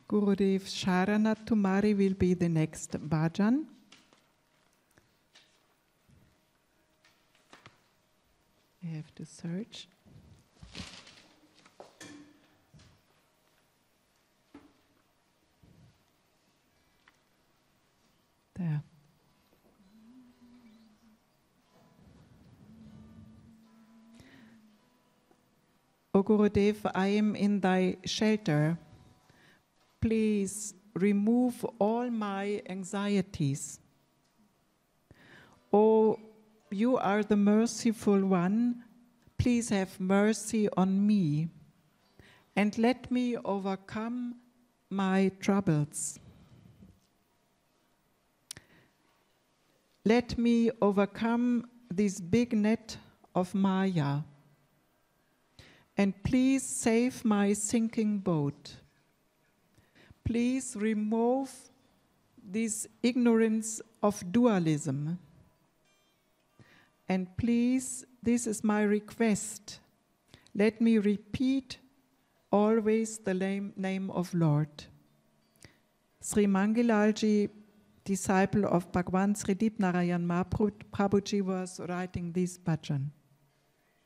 Gurudev Sharanath Tumari will be the next bhajan. I have to search. There. O Gurudev, I am in thy shelter. Please remove all my anxieties. O, you are the merciful one. Please have mercy on me and let me overcome my troubles. Let me overcome this big net of Maya. And please save my sinking boat. Please remove this ignorance of dualism. And please, this is my request, let me repeat always the name of Lord. Sri Mangalalji, disciple of Bhagwan Sri Deep Narayan Mahaprabhuji, was writing this bhajan.